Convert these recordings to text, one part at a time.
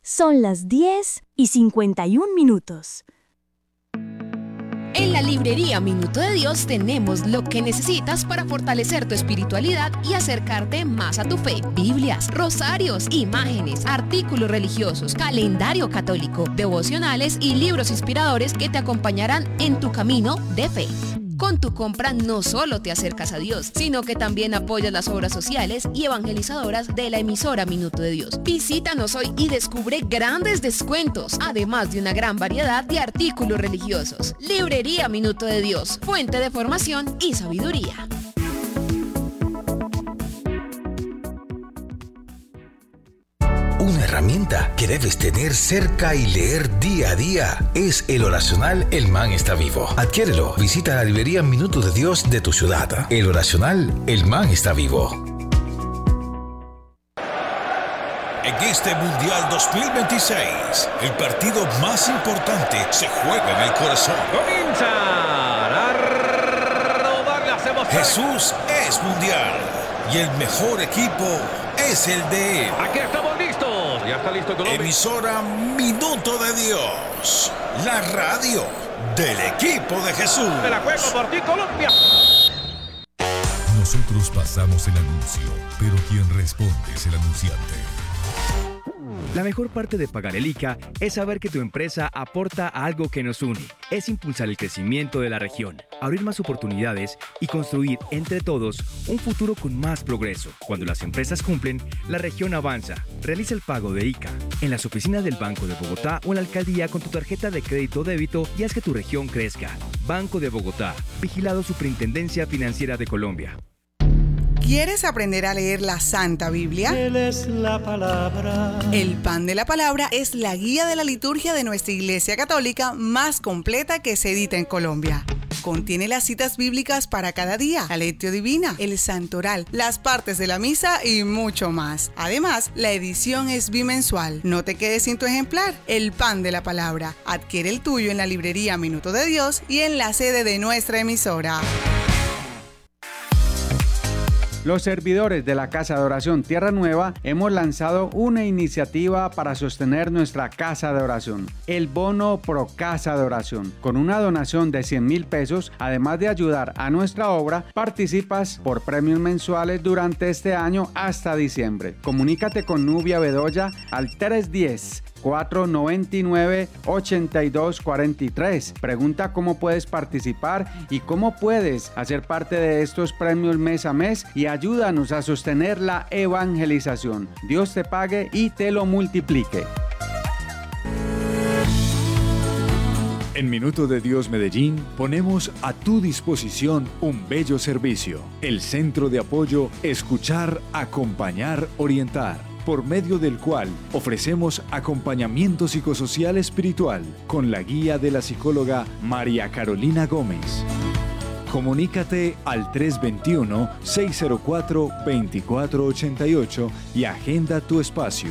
Son las 10:51. En la librería Minuto de Dios tenemos lo que necesitas para fortalecer tu espiritualidad y acercarte más a tu fe. Biblias, rosarios, imágenes, artículos religiosos, calendario católico, devocionales y libros inspiradores que te acompañarán en tu camino de fe. Con tu compra no solo te acercas a Dios, sino que también apoyas las obras sociales y evangelizadoras de la emisora Minuto de Dios. Visítanos hoy y descubre grandes descuentos, además de una gran variedad de artículos religiosos. Librería Minuto de Dios, fuente de formación y sabiduría. Una herramienta que debes tener cerca y leer día a día es el oracional El Man está vivo. Adquiérelo. Visita la librería Minuto de Dios de tu ciudad. El oracional El Man está vivo. En este Mundial 2026, el partido más importante se juega en el corazón. Comienzan a rodar las emociones. Jesús es mundial y el mejor equipo es el de él. Aquí estamos listos. Ya está listo Colombia. Emisora Minuto de Dios, la radio del equipo de Jesús. Me la juego por ti, Colombia. Nosotros pasamos el anuncio, pero quien responde es el anunciante. La mejor parte de pagar el ICA es saber que tu empresa aporta a algo que nos une. Es impulsar el crecimiento de la región, abrir más oportunidades y construir entre todos un futuro con más progreso. Cuando las empresas cumplen, la región avanza. Realiza el pago de ICA en las oficinas del Banco de Bogotá o en la alcaldía con tu tarjeta de crédito o débito y haz que tu región crezca. Banco de Bogotá, vigilado Superintendencia Financiera de Colombia. ¿Quieres aprender a leer la Santa Biblia? Él es la palabra. El Pan de la Palabra es la guía de la liturgia de nuestra Iglesia Católica más completa que se edita en Colombia. Contiene las citas bíblicas para cada día, la lectio divina, el santoral, las partes de la misa y mucho más. Además, la edición es bimensual. No te quedes sin tu ejemplar. El Pan de la Palabra. Adquiere el tuyo en la librería Minuto de Dios y en la sede de nuestra emisora. Los servidores de la Casa de Oración Tierra Nueva hemos lanzado una iniciativa para sostener nuestra Casa de Oración, el Bono Pro Casa de Oración. Con una donación de 100,000 pesos, además de ayudar a nuestra obra, participas por premios mensuales durante este año hasta diciembre. Comunícate con Nubia Bedoya al 310-499-8243. Pregunta cómo puedes participar y cómo puedes hacer parte de estos premios mes a mes y ayúdanos a sostener la evangelización. Dios te pague y te lo multiplique. En Minuto de Dios Medellín ponemos a tu disposición un bello servicio. El Centro de Apoyo Escuchar, Acompañar, Orientar, por medio del cual ofrecemos acompañamiento psicosocial espiritual con la guía de la psicóloga María Carolina Gómez. Comunícate al 321-604-2488 y agenda tu espacio.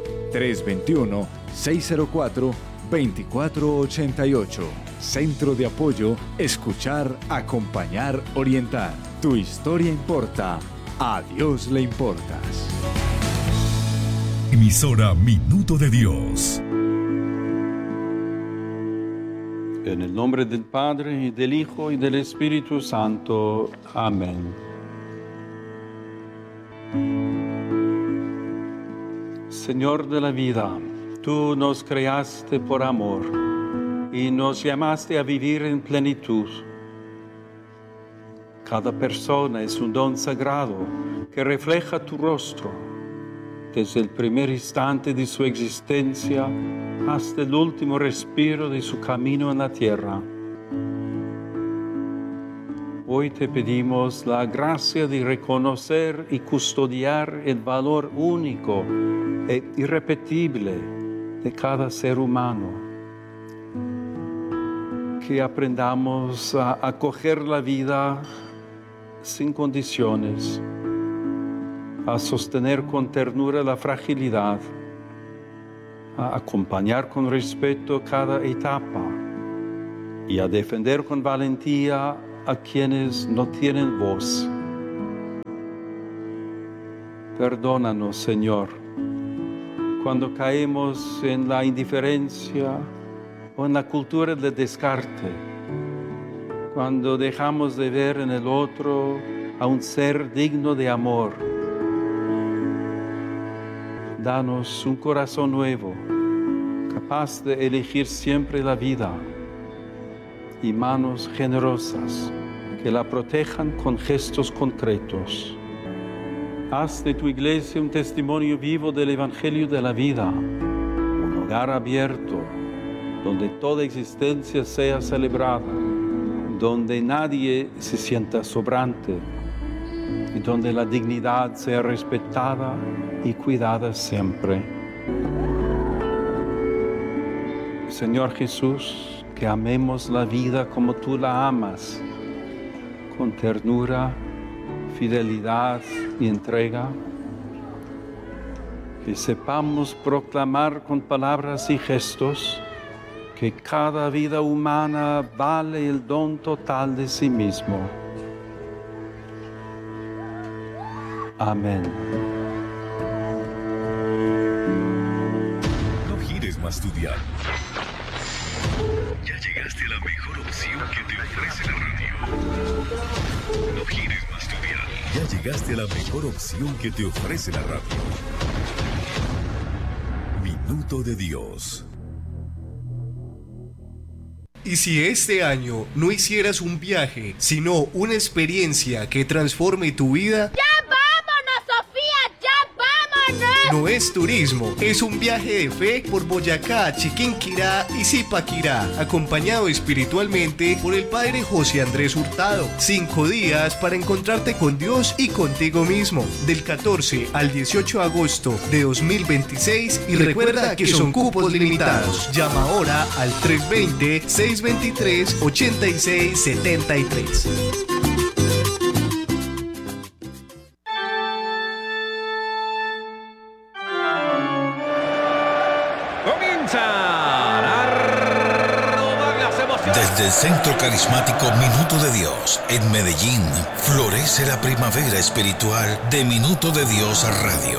321-604-2488. Centro de Apoyo Escuchar, Acompañar, Orientar. Tu historia importa. A Dios le importas. Emisora Minuto de Dios. En el nombre del Padre, y del Hijo, y del Espíritu Santo. Amén. Señor de la vida, tú nos creaste por amor y nos llamaste a vivir en plenitud. Cada persona es un don sagrado que refleja tu rostro, desde el primer instante de su existencia hasta el último respiro de su camino en la tierra. Hoy te pedimos la gracia de reconocer y custodiar el valor único e irrepetible de cada ser humano. Que aprendamos a acoger la vida sin condiciones, a sostener con ternura la fragilidad, a acompañar con respeto cada etapa y a defender con valentía a quienes no tienen voz. Perdónanos, Señor, cuando caemos en la indiferencia o en la cultura del descarte, cuando dejamos de ver en el otro a un ser digno de amor. Danos un corazón nuevo, capaz de elegir siempre la vida, y manos generosas que la protejan con gestos concretos. Haz de tu iglesia un testimonio vivo del Evangelio de la vida, un hogar abierto, donde toda existencia sea celebrada, donde nadie se sienta sobrante y donde la dignidad sea respetada y cuidada siempre. Señor Jesús, que amemos la vida como tú la amas, con ternura, fidelidad y entrega, que sepamos proclamar con palabras y gestos que cada vida humana vale el don total de sí mismo. Amén. No gires más tu dial. Ya llegaste a la mejor opción que te ofrece la radio. No gires más tu dial. Ya llegaste a la mejor opción que te ofrece la radio. Minuto de Dios. Y si este año no hicieras un viaje, sino una experiencia que transforme tu vida... ¡Ya vámonos, Sofía! ¡Ya vámonos! No es turismo, es un viaje de fe por Boyacá, Chiquinquirá y Zipaquirá, acompañado espiritualmente por el Padre José Andrés Hurtado. 5 días para encontrarte con Dios y contigo mismo, del 14 al 18 de agosto de 2026, y recuerda que son cupos limitados. Llama ahora al 320-623-8673. Desde el Centro Carismático Minuto de Dios en Medellín, florece la primavera espiritual de Minuto de Dios Radio.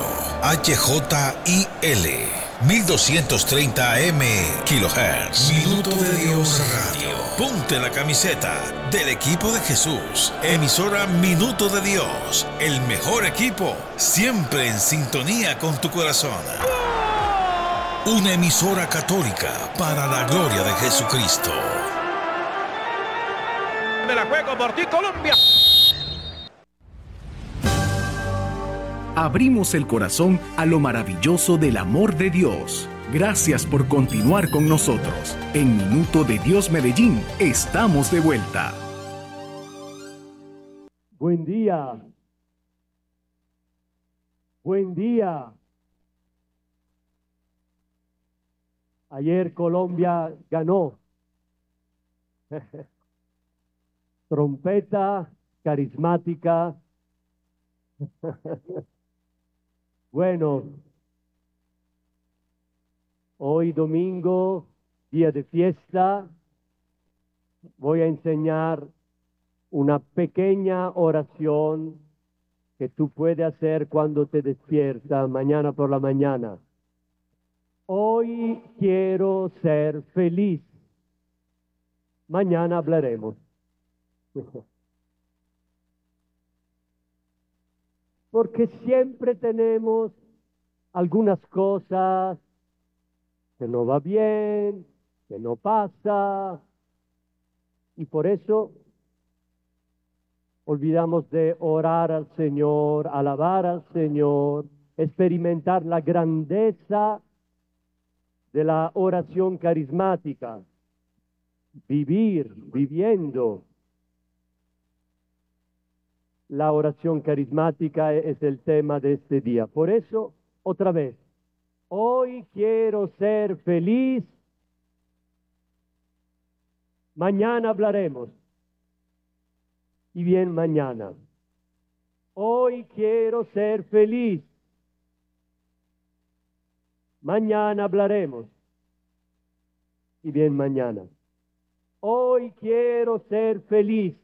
HJIL 1230 AM kHz. Minuto de Dios Radio. Ponte la camiseta del equipo de Jesús. Emisora Minuto de Dios. El mejor equipo, siempre en sintonía con tu corazón. Una emisora católica para la gloria de Jesucristo. Me la juego por ti, Colombia. Abrimos el corazón a lo maravilloso del amor de Dios. Gracias por continuar con nosotros. En Minuto de Dios Medellín, estamos de vuelta. Buen día. Buen día. Ayer Colombia ganó. Trompeta carismática. Bueno, hoy domingo, día de fiesta, voy a enseñar una pequeña oración que tú puedes hacer cuando te despiertas mañana por la mañana. Hoy quiero ser feliz. Mañana hablaremos. Porque siempre tenemos algunas cosas que no va bien, que no pasa, y por eso olvidamos de orar al Señor, alabar al Señor, experimentar la grandeza de la oración carismática, viviendo. La oración carismática es el tema de este día. Por eso, otra vez, hoy quiero ser feliz. Mañana hablaremos. Y bien, mañana. Hoy quiero ser feliz. Mañana hablaremos. Y bien, mañana. Hoy quiero ser feliz.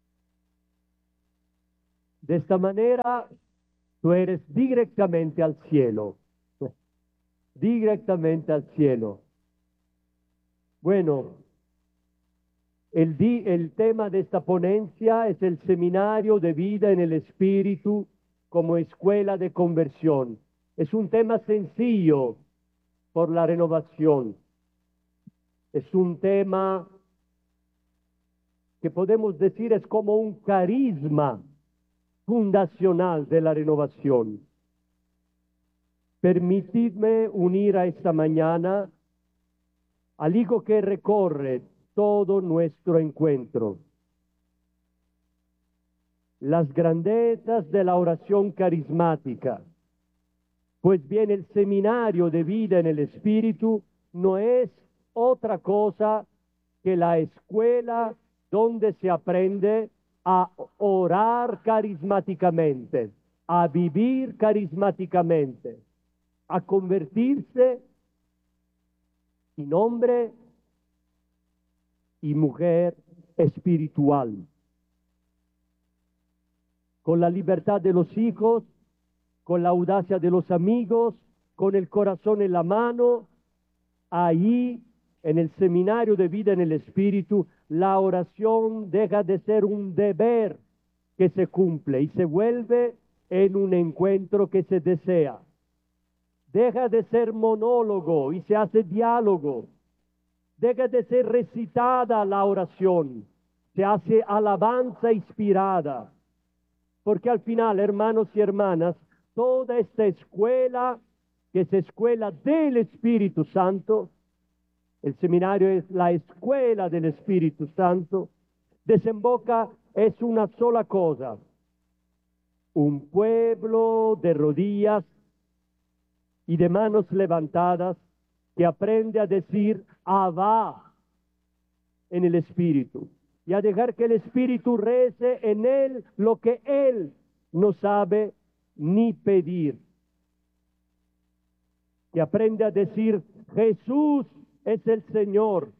De esta manera, tú eres directamente al cielo. directamente al cielo. Bueno, el tema de esta ponencia es el Seminario de Vida en el Espíritu como escuela de conversión. Es un tema sencillo por la renovación. Es un tema que podemos decir es como un carisma fundacional de la renovación. Permitidme unir a esta mañana al hijo que recorre todo nuestro encuentro. Las grandezas de la oración carismática. Pues bien, el Seminario de Vida en el Espíritu no es otra cosa que la escuela donde se aprende a orar carismáticamente, a vivir carismáticamente, a convertirse en hombre y mujer espiritual, con la libertad de los hijos, con la audacia de los amigos, con el corazón en la mano. Ahí, en el Seminario de Vida en el Espíritu, la oración deja de ser un deber que se cumple y se vuelve en un encuentro que se desea. Deja de ser monólogo y se hace diálogo. Deja de ser recitada la oración, se hace alabanza inspirada. Porque al final, hermanos y hermanas, toda esta escuela, que es escuela del Espíritu Santo, el seminario es la escuela del Espíritu Santo, desemboca, es una sola cosa: un pueblo de rodillas y de manos levantadas que aprende a decir Abba en el Espíritu y a dejar que el Espíritu rece en él lo que él no sabe ni pedir. Que aprende a decir Jesús es el Señor.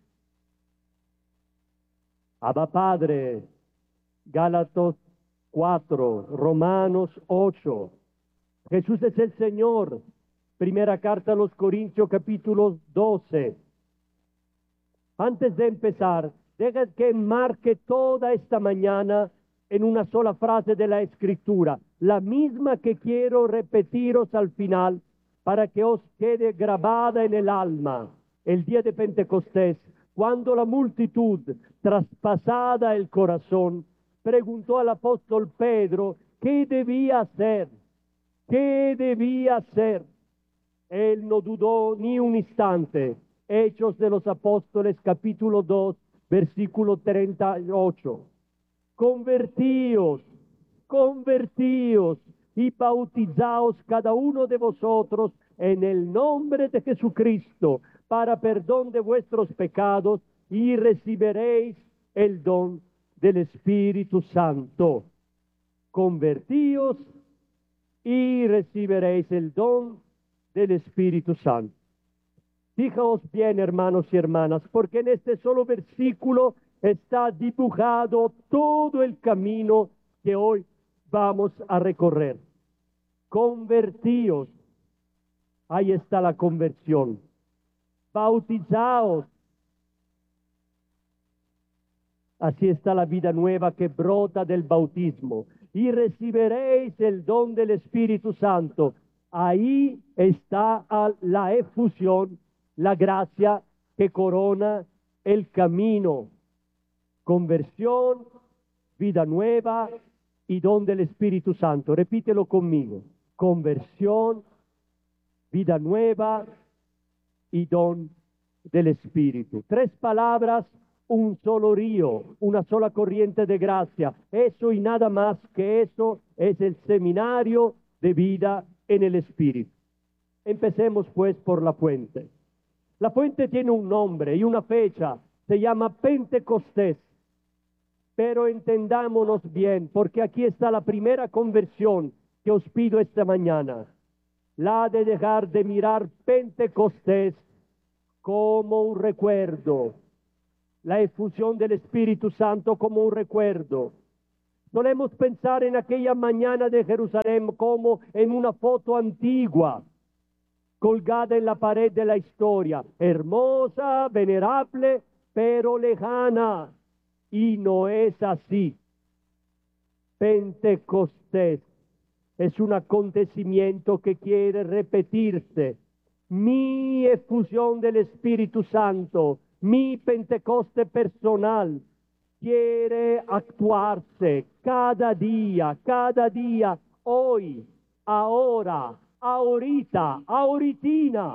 Abba Padre, Gálatas 4, Romanos 8. Jesús es el Señor. Primera carta a los Corintios, capítulo 12. Antes de empezar, deja que enmarque toda esta mañana en una sola frase de la Escritura, la misma que quiero repetiros al final para que os quede grabada en el alma. El día de Pentecostés, cuando la multitud, traspasada el corazón, preguntó al apóstol Pedro qué debía hacer, qué debía hacer. Él no dudó ni un instante. Hechos de los Apóstoles, capítulo 2, versículo 38. Convertíos y bautizaos cada uno de vosotros en el nombre de Jesucristo para perdón de vuestros pecados y recibiréis el don del Espíritu Santo. Convertíos y recibiréis el don del Espíritu Santo. Fijaos bien, hermanos y hermanas, porque en este solo versículo está dibujado todo el camino que hoy vamos a recorrer. Convertíos, ahí está la conversión. Bautizaos, así está la vida nueva que brota del bautismo. Y recibiréis el don del Espíritu Santo. Ahí está la efusión, la gracia que corona el camino. Conversión, vida nueva y don del Espíritu Santo. Repítelo conmigo. Conversión, vida nueva y don del Espíritu. 3 palabras, un solo río, una sola corriente de gracia. Eso y nada más que eso es el Seminario de Vida en el Espíritu. Empecemos pues por la fuente. La fuente tiene un nombre y una fecha, se llama Pentecostés. Pero entendámonos bien, porque aquí está la primera conversión que os pido esta mañana. La de dejar de mirar Pentecostés como un recuerdo, la efusión del Espíritu Santo como un recuerdo. Solemos pensar en aquella mañana de Jerusalén como en una foto antigua, colgada en la pared de la historia, hermosa, venerable, pero lejana. Y no es así. Pentecostés es un acontecimiento que quiere repetirse. Mi efusión del Espíritu Santo, mi Pentecoste personal, quiere actuarse cada día, hoy, ahora, ahorita, ahoritina.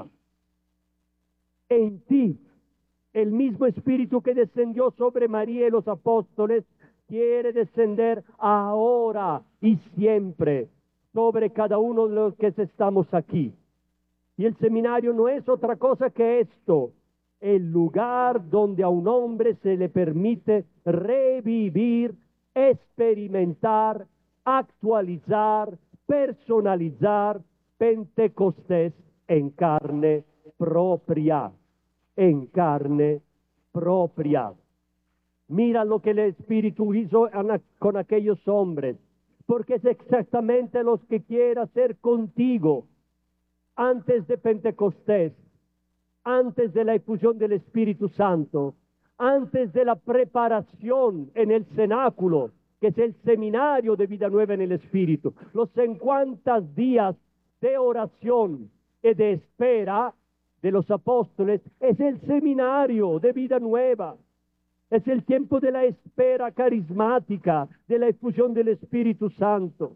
En ti, el mismo Espíritu que descendió sobre María y los apóstoles, quiere descender ahora y siempre sobre cada uno de los que estamos aquí. Y el seminario no es otra cosa que esto, el lugar donde a un hombre se le permite revivir, experimentar, actualizar, personalizar Pentecostés en carne propia, en carne propia. Mira lo que el Espíritu hizo con aquellos hombres, porque es exactamente lo que quiere hacer contigo antes de Pentecostés, antes de la efusión del Espíritu Santo, antes de la preparación en el cenáculo, que es el seminario de vida nueva en el Espíritu. Los 50 días de oración y de espera de los apóstoles es el seminario de vida nueva. Es el tiempo de la espera carismática, de la efusión del Espíritu Santo.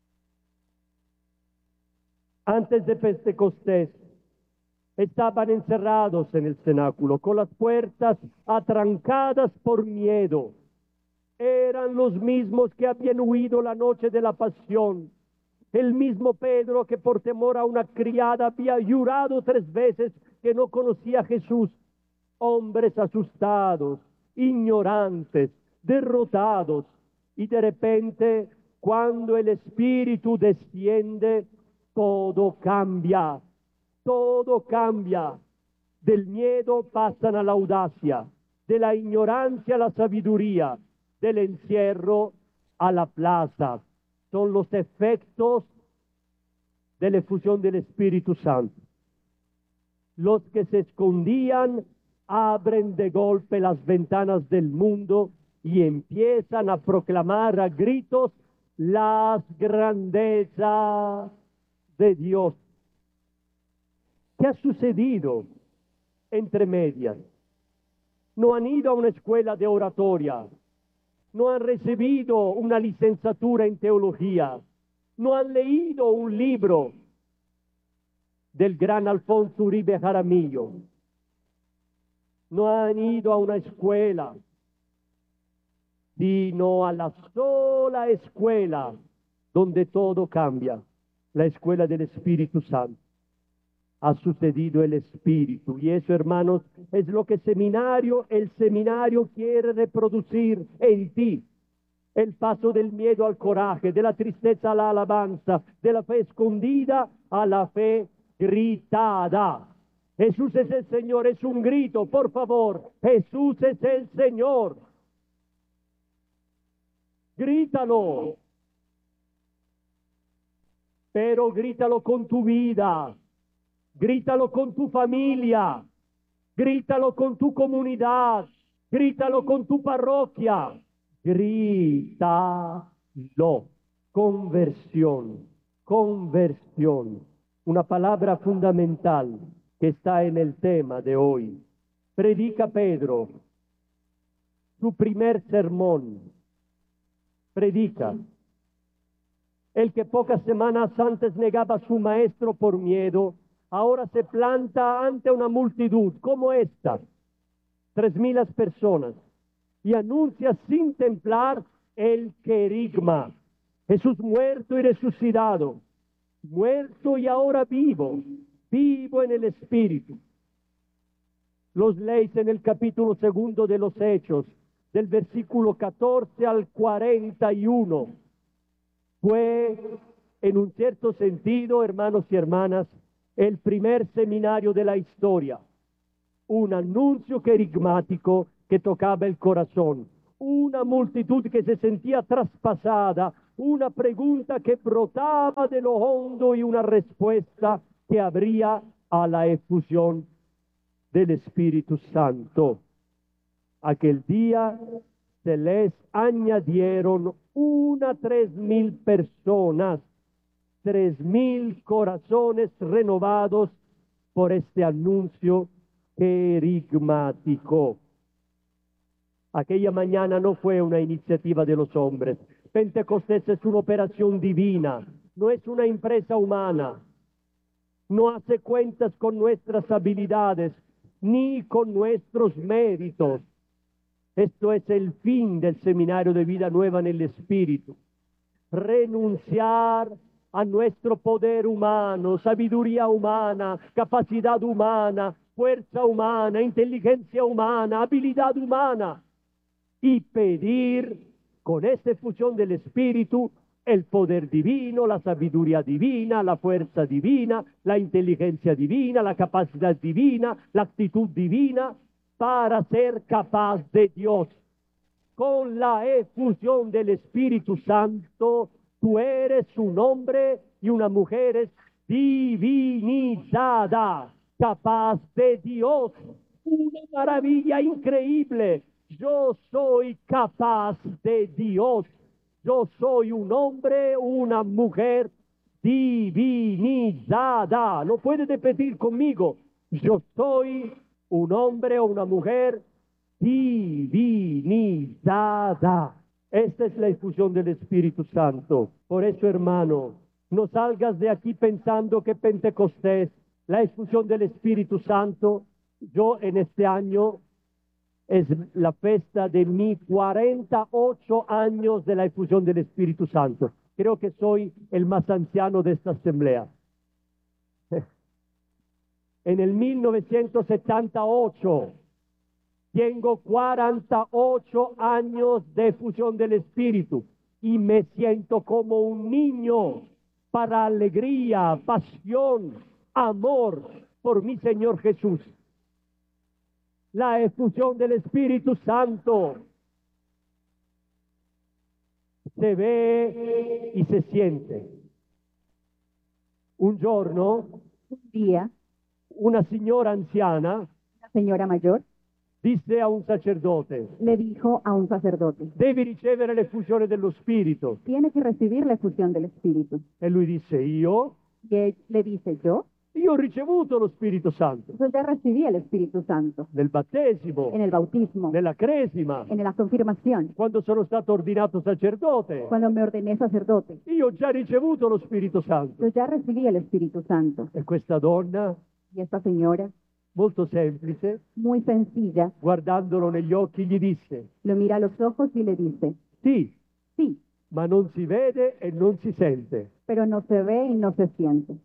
Antes de Pentecostés, estaban encerrados en el cenáculo, con las puertas atrancadas por miedo. Eran los mismos que habían huido la noche de la pasión. El mismo Pedro que por temor a una criada había jurado 3 veces que no conocía a Jesús. Hombres asustados, ignorantes, derrotados. Y de repente, cuando el Espíritu desciende, todo cambia. Todo cambia. Del miedo pasan a la audacia, de la ignorancia a la sabiduría, del encierro a la plaza. Son los efectos de la efusión del Espíritu Santo. Los que se escondían abren de golpe las ventanas del mundo y empiezan a proclamar a gritos las grandezas de Dios. ¿Qué ha sucedido entre medias? No han ido a una escuela de oratoria, no han recibido una licenciatura en teología, no han leído un libro del gran Alfonso Uribe Jaramillo, no han ido a una escuela, sino a la sola escuela donde todo cambia, la escuela del Espíritu Santo. Ha sucedido el Espíritu, y eso, hermanos, es lo que el seminario quiere reproducir en ti. El paso del miedo al coraje, de la tristeza a la alabanza, de la fe escondida a la fe gritada. Jesús es el Señor, es un grito, por favor. Jesús es el Señor. Grítalo. Pero grítalo con tu vida. Grítalo con tu familia. Grítalo con tu comunidad. Grítalo con tu parroquia. Grítalo. Conversión. Conversión. Una palabra fundamental que está en el tema de hoy. Predica Pedro. Su primer sermón. Predica. El que pocas semanas antes negaba a su maestro por miedo, ahora se planta ante una multitud como esta, 3,000 personas, y anuncia sin templar el querigma. Jesús muerto y resucitado, muerto y ahora vivo, vivo en el Espíritu. Los leéis en el capítulo 2 de los Hechos, del versículo 14 al 41. Fue, en un cierto sentido, hermanos y hermanas, el primer seminario de la historia. Un anuncio querigmático que tocaba el corazón. Una multitud que se sentía traspasada. Una pregunta que brotaba de lo hondo y una respuesta que abría a la efusión del Espíritu Santo. Aquel día se les añadieron 3,000 personas, 3,000 corazones renovados por este anuncio querigmático. Aquella mañana no fue una iniciativa de los hombres. Pentecostés es una operación divina, no es una empresa humana. No hace cuentas con nuestras habilidades ni con nuestros méritos. Esto es el fin del seminario de vida nueva en el Espíritu. Renunciar a nuestro poder humano, sabiduría humana, capacidad humana, fuerza humana, inteligencia humana, habilidad humana, y pedir con esta efusión del Espíritu el poder divino, la sabiduría divina, la fuerza divina, la inteligencia divina, la capacidad divina, la actitud divina, para ser capaz de Dios. Con la efusión del Espíritu Santo, tú eres un hombre y una mujer divinizada, capaz de Dios. Una maravilla increíble. Yo soy capaz de Dios. Yo soy un hombre, una mujer divinizada. ¿Lo puede repetir conmigo? Yo soy un hombre o una mujer divinizada. Esta es la efusión del Espíritu Santo. Por eso, hermano, no salgas de aquí pensando que Pentecostés, la efusión del Espíritu Santo, yo en este año es la fiesta de mis 48 años de la efusión del Espíritu Santo. Creo que soy el más anciano de esta asamblea. En el 1978 tengo 48 años de efusión del Espíritu y me siento como un niño para alegría, pasión, amor por mi Señor Jesús. La efusión del Espíritu Santo se ve y se siente. Un giorno, un día, una signora anziana, una señora mayor, disse a un sacerdote, le dijo a un sacerdote, devi ricevere l'effusione dello Spirito. tiene que recibir la efusión del Espíritu. E lui disse, io? Y él le dice, yo ho ricevuto lo Spirito Santo. Yo ya recibí el Espíritu Santo. Nel battesimo. En el bautismo. Nella cresima. En la confirmación. Quando sono stato ordinato sacerdote. Cuando me ordené sacerdote. Io ho già ricevuto lo Spirito Santo. Yo ya recibí el Espíritu Santo. E questa donna? Y esta señora, molto semplice, muy sencilla, guardandolo negli occhi gli disse, lo mira a los ojos y le dice, sì, sí, ma non si vede e non si sente. Pero no se ve y no se siente.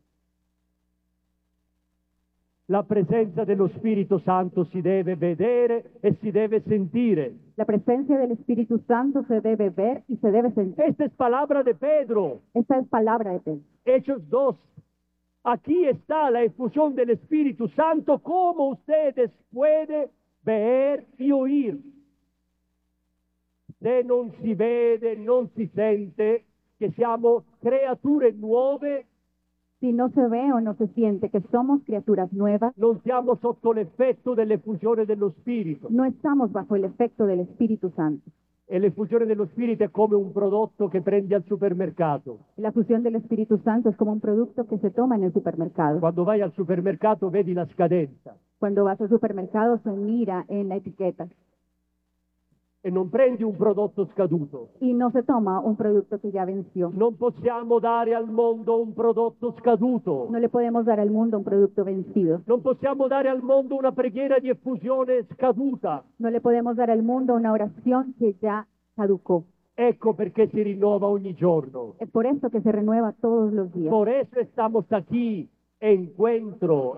La presenza dello Spirito Santo si deve vedere e si deve sentire. La presencia del Espíritu Santo se debe ver y se debe sentir. Esta es palabra de Pedro. Esta es palabra de Pedro. Hechos 2. Aquí está la efusión del Espíritu Santo, como ustedes pueden ver y oír. Se non si vede, non si sente che siamo creature nuove, si no se ve o no se siente que somos criaturas nuevas, non siamo sotto l'effetto dell'effusione dello Spirito. No estamos bajo el efecto del Espíritu Santo. E l'effusione dello Spirito è come un prodotto che prendi al supermercato. La fusión del Espíritu Santo es como un producto que se toma en el supermercado. Quando vai al supermercato vedi la scadenza. Cuando vas al supermercado se mira en la etiqueta. E non prendi un prodotto scaduto. Y no se toma un producto que ya venció. Non possiamo dare al mondo un prodotto scaduto. No le podemos dar al mundo un producto vencido. Non possiamo dare al mondo una preghiera di effusione scaduta. No le podemos dar al mundo una oración que ya caducó. Ecco perché si rinnova ogni giorno. Es por eso que se renueva todos los días. Por eso estamos aquí. Encuentro,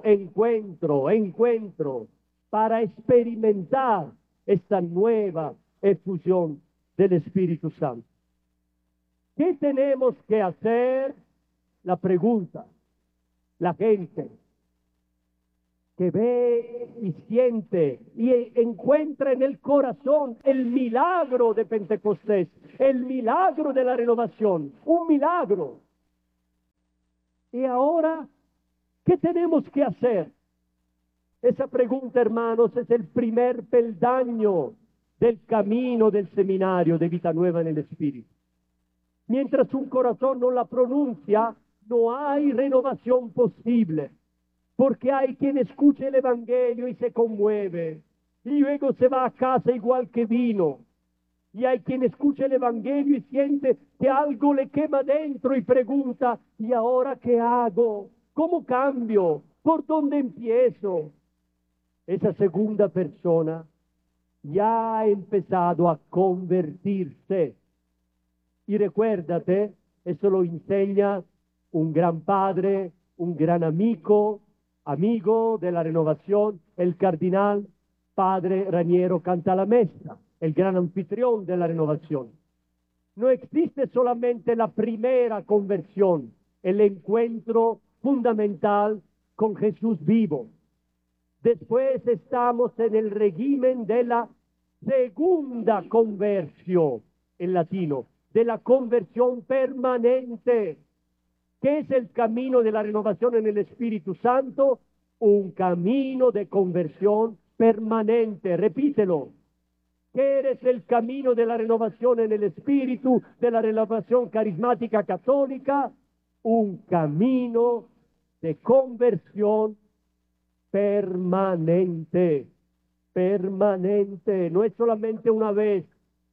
para experimentar esta nueva efusión del Espíritu Santo. ¿Qué tenemos que hacer? La pregunta. La gente que ve y siente y encuentra en el corazón el milagro de Pentecostés, el milagro de la renovación, un milagro. Y ahora ¿Qué tenemos que hacer? Esa pregunta, hermanos, es el primer peldaño del camino del seminario de vida nueva en el Espíritu. Mientras un corazón no la pronuncia, no hay renovación posible, porque hay quien escucha el Evangelio y se conmueve, y luego se va a casa igual que vino. Y hay quien escucha el Evangelio y siente que algo le quema dentro y pregunta, ¿y ahora qué hago? ¿Cómo cambio? ¿Por dónde empiezo? Esa segunda persona ya ha empezado a convertirse. Y recuérdate, eso lo enseña un gran padre, un gran amigo de la renovación, el cardenal Padre Raniero Cantalamessa, el gran anfitrión de la renovación. No existe solamente la primera conversión, el encuentro fundamental con Jesús vivo. Después estamos en el régimen de la segunda conversión, en latino, de la conversión permanente. ¿Qué es el camino de la renovación en el Espíritu Santo? Un camino de conversión permanente. Repítelo. ¿Qué es el camino de la renovación en el Espíritu, de la renovación carismática católica? Un camino de conversión permanente. Permanente. No es solamente una vez.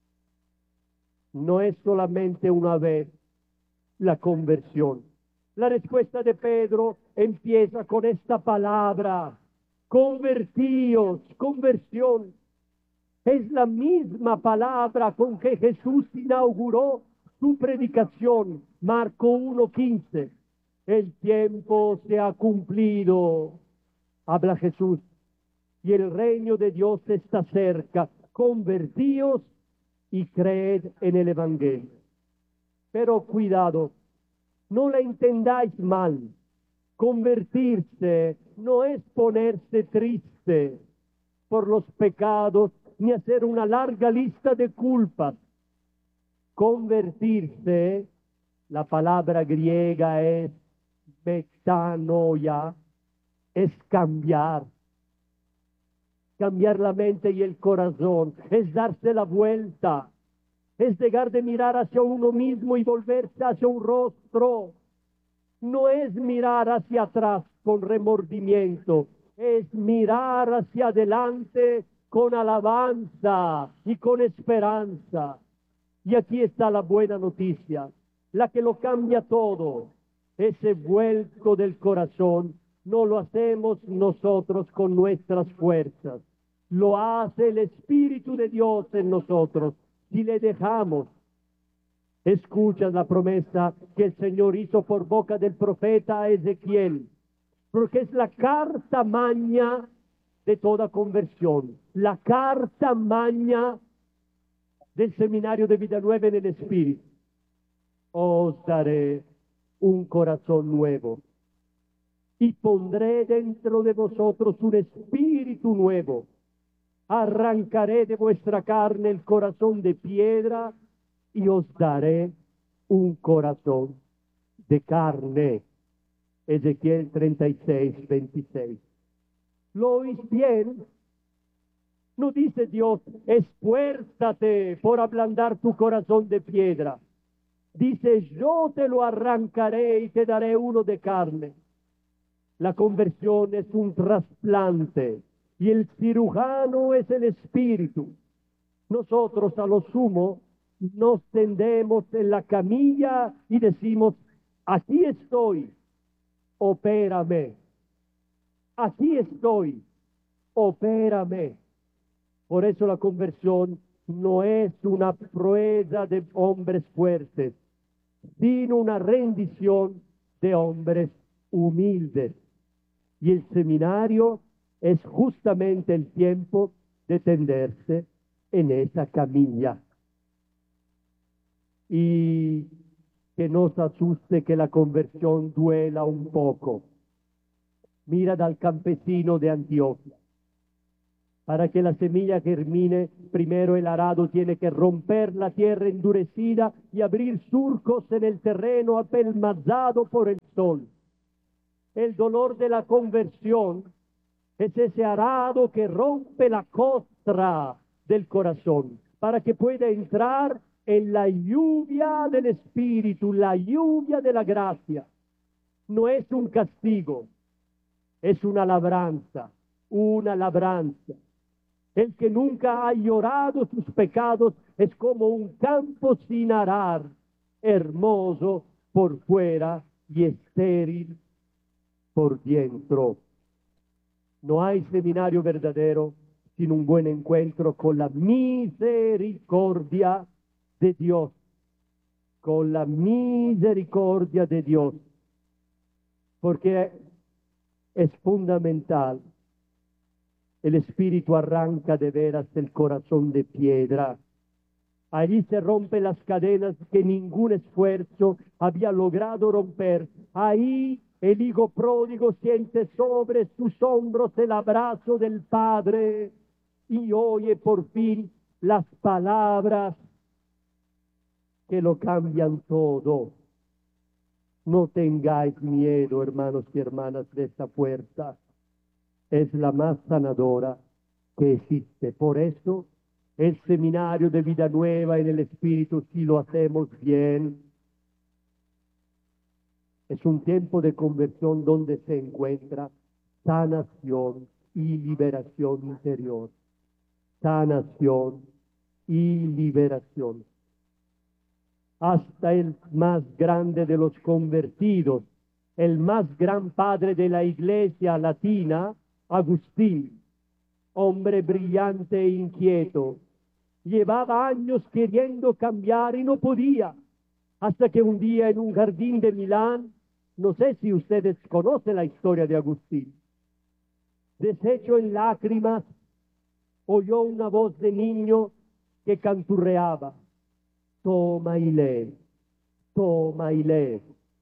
No es solamente una vez la conversión. La respuesta de Pedro empieza con esta palabra: convertíos, conversión. Es la misma palabra con que Jesús inauguró su predicación. Marco 1:15. El tiempo se ha cumplido, habla Jesús, y el reino de Dios está cerca. Convertíos y creed en el Evangelio. Pero cuidado, no la entendáis mal. Convertirse no es ponerse triste por los pecados ni hacer una larga lista de culpas. Convertirse, la palabra griega es metanoia, es cambiar. Cambiar la mente y el corazón, es darse la vuelta, es dejar de mirar hacia uno mismo y volverse hacia un rostro. No es mirar hacia atrás con remordimiento, es mirar hacia adelante con alabanza y con esperanza. Y aquí está la buena noticia, la que lo cambia todo. Ese vuelco del corazón no lo hacemos nosotros con nuestras fuerzas, lo hace el Espíritu de Dios en nosotros, si le dejamos. Escucha la promesa que el Señor hizo por boca del profeta Ezequiel, porque es la carta magna de toda conversión, la carta magna del seminario de vida nueva en el Espíritu. Os daré un corazón nuevo y pondré dentro de vosotros un espíritu nuevo. Arrancaré de vuestra carne el corazón de piedra y os daré un corazón de carne. Ezequiel 36:26. ¿Lo oís bien? No dice Dios, esfuérzate por ablandar tu corazón de piedra. Dice, yo te lo arrancaré y te daré uno de carne. La conversión es un trasplante y el cirujano es el Espíritu. Nosotros a lo sumo nos tendemos en la camilla y decimos, aquí estoy, opérame. Aquí estoy, opérame. Por eso la conversión no es una proeza de hombres fuertes, sino una rendición de hombres humildes. Y el seminario es justamente el tiempo de tenderse en esa camilla. Y que nos asuste que la conversión duela un poco. Mira al campesino de Antioquia. Para que la semilla germine, primero el arado tiene que romper la tierra endurecida y abrir surcos en el terreno apelmazado por el sol. El dolor de la conversión es ese arado que rompe la costra del corazón para que pueda entrar en la lluvia del Espíritu, la lluvia de la gracia. No es un castigo, es una labranza, una labranza. El que nunca ha llorado sus pecados es como un campo sin arar, hermoso por fuera y estéril por dentro. No hay seminario verdadero sin un buen encuentro con la misericordia de Dios, con la misericordia de Dios, porque es fundamental. El Espíritu arranca de veras el corazón de piedra. Allí se rompen las cadenas que ningún esfuerzo había logrado romper. Ahí el hijo pródigo siente sobre sus hombros el abrazo del Padre y oye por fin las palabras que lo cambian todo. No tengáis miedo, hermanos y hermanas, de esta puerta. Es la más sanadora que existe. Por eso, el seminario de vida nueva en el Espíritu, si lo hacemos bien, es un tiempo de conversión donde se encuentra sanación y liberación interior. Sanación y liberación. Hasta el más grande de los convertidos, el más gran padre de la Iglesia latina, Agustín, hombre brillante e inquieto, llevaba años queriendo cambiar y no podía, hasta que un día en un jardín de Milán, no sé si ustedes conocen la historia de Agustín, deshecho en lágrimas, oyó una voz de niño que canturreaba: toma y lee, toma y lee,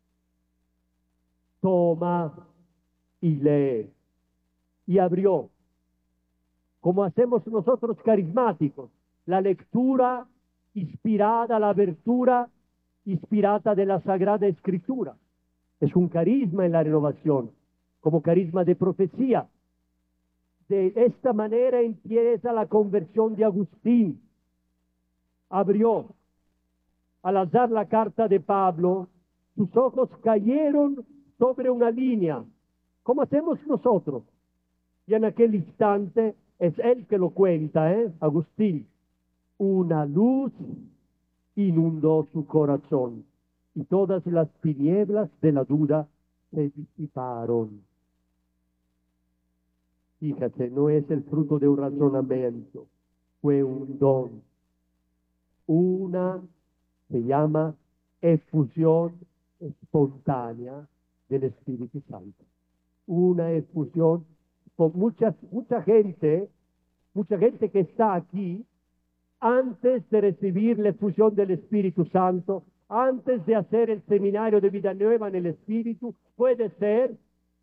toma y lee. Y abrió, como hacemos nosotros carismáticos, la lectura inspirada, la abertura inspirada de la Sagrada Escritura. Es un carisma en la renovación, como carisma de profecía. De esta manera empieza la conversión de Agustín. Abrió, al alzar la carta de Pablo, sus ojos cayeron sobre una línea, como hacemos nosotros. Y en aquel instante, es él que lo cuenta, Agustín, una luz inundó su corazón y todas las tinieblas de la duda se disiparon. Fíjate, no es el fruto de un razonamiento, fue un don. Se llama efusión espontánea del Espíritu Santo. Una efusión con mucha gente que está aquí, antes de recibir la efusión del Espíritu Santo, antes de hacer el seminario de vida nueva en el Espíritu, puede ser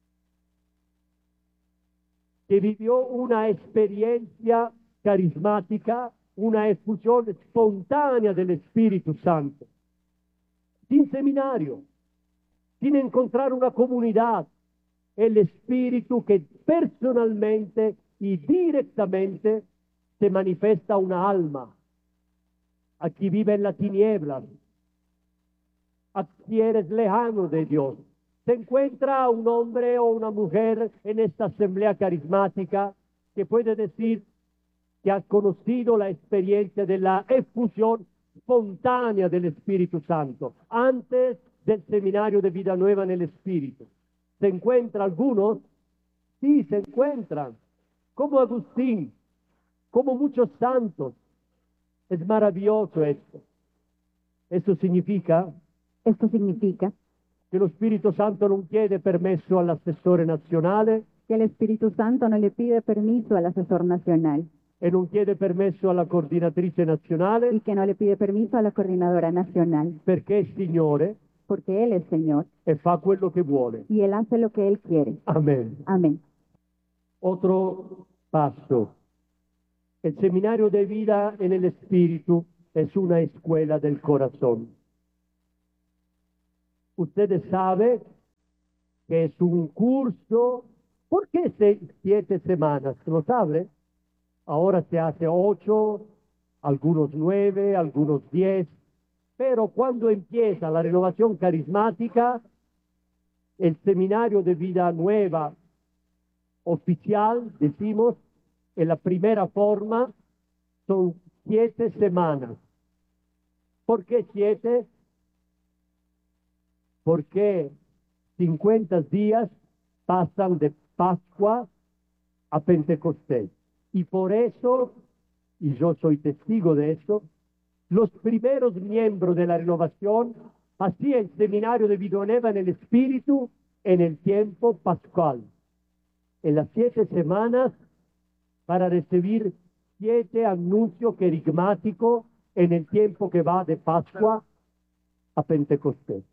que vivió una experiencia carismática, una efusión espontánea del Espíritu Santo, sin seminario, sin encontrar una comunidad. El Espíritu que personalmente y directamente se manifiesta una alma. Aquí vive en la tiniebla. Aquí eres lejano de Dios. Se encuentra un hombre o una mujer en esta asamblea carismática que puede decir que ha conocido la experiencia de la efusión espontánea del Espíritu Santo antes del seminario de vida nueva en el Espíritu. ¿Se encuentra algunos? Sí, se encuentran. Como Agustín, como muchos santos. Es maravilloso esto. Esto significa que el Espíritu Santo non chiede permesso all'assessore nazionale, que el Espíritu Santo no le pide permiso al asesor nacional e non chiede permesso alla coordinatrice nazionale, y que no le pide permiso a la coordinadora nacional, perché è Signore porque Él es Señor e fa quello che vuole. y Él hace lo que Él quiere. Amén. Amén. Otro paso. El seminario de vida en el Espíritu es una escuela del corazón. Ustedes saben que es un curso. ¿Por qué 7 semanas? ¿Lo sabe? Ahora se hace 8, algunos 9, algunos 10, pero cuando empieza la renovación carismática, el seminario de vida nueva oficial, decimos, en la primera forma, son 7 semanas. ¿Por qué 7? Porque 50 días pasan de Pascua a Pentecostés. Y por eso, y yo soy testigo de eso, los primeros miembros de la renovación hacían el seminario de vida nueva en el Espíritu en el tiempo pascual. En las 7 semanas para recibir 7 anuncios querigmáticos en el tiempo que va de Pascua a Pentecostés.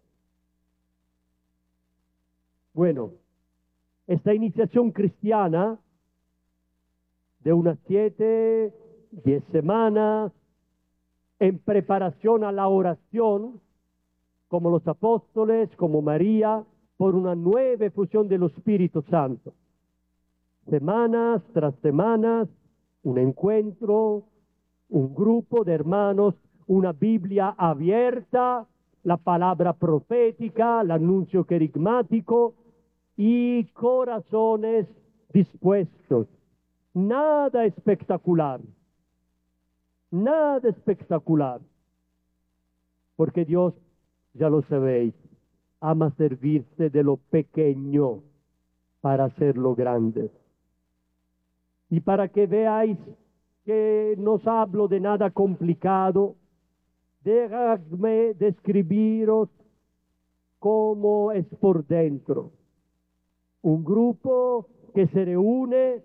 Bueno, esta iniciación cristiana de unas 7, 10 semanas en preparación a la oración, como los apóstoles, como María, por una nueva efusión del Espíritu Santo. Semanas tras semanas, un encuentro, un grupo de hermanos, una Biblia abierta, la palabra profética, el anuncio querigmático y corazones dispuestos. Nada espectacular, nada espectacular, porque Dios, ya lo sabéis, ama servirse de lo pequeño para hacerlo grande. Y para que veáis que no os hablo de nada complicado, déjame describiros cómo es por dentro. Un grupo que se reúne,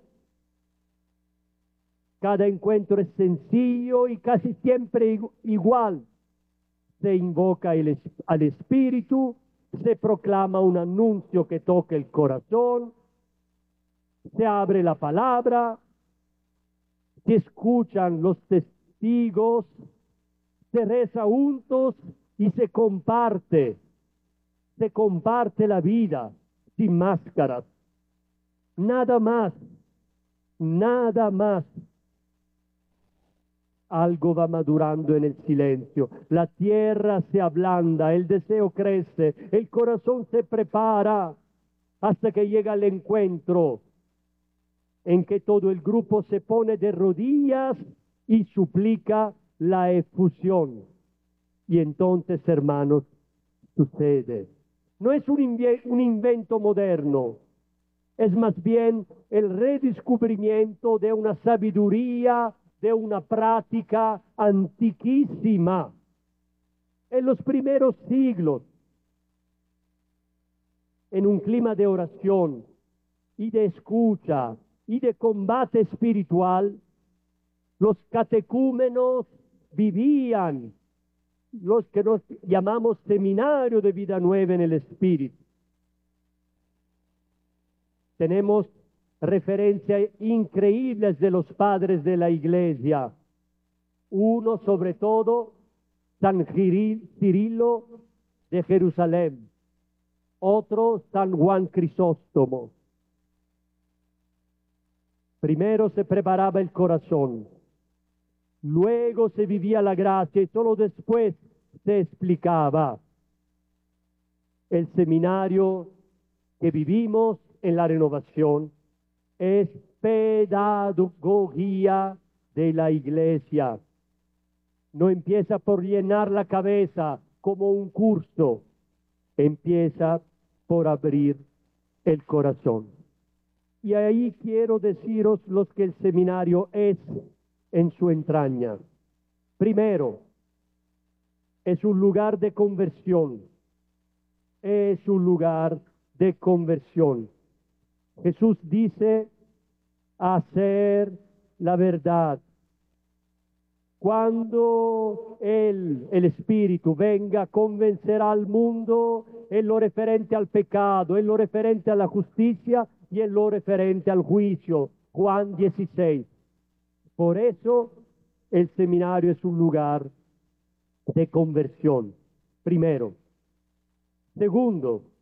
cada encuentro es sencillo y casi siempre igual. Se invoca al Espíritu, se proclama un anuncio que toque el corazón, se abre la palabra, se escuchan los testigos, se reza juntos y se comparte la vida sin máscaras. Nada más, nada más. Algo va madurando en el silencio, la tierra se ablanda, el deseo crece, el corazón se prepara hasta que llega el encuentro en que todo el grupo se pone de rodillas y suplica la efusión. Y entonces, hermanos, sucede. No es un invento moderno, es más bien el redescubrimiento de una sabiduría, de una práctica antiquísima. En los primeros siglos, en un clima de oración y de escucha y de combate espiritual, los catecúmenos vivían los que nos llamamos seminario de vida nueva en el Espíritu. Tenemos referencias increíbles de los padres de la Iglesia. Uno, sobre todo, San Cirilo de Jerusalén. Otro, San Juan Crisóstomo. Primero se preparaba el corazón, luego se vivía la gracia y solo después se explicaba. El seminario que vivimos en la renovación es pedagogía de la Iglesia. No empieza por llenar la cabeza como un curso, empieza por abrir el corazón. Y ahí quiero deciros lo que el seminario es en su entraña. Primero, es un lugar de conversión. Es un lugar de conversión. Jesús dice, hacer la verdad. Cuando el Espíritu venga, convencerá al mundo en lo referente al pecado, en lo referente a la justicia y en lo referente al juicio. Juan 16. Por eso el seminario es un lugar de conversión. Primero. Segundo,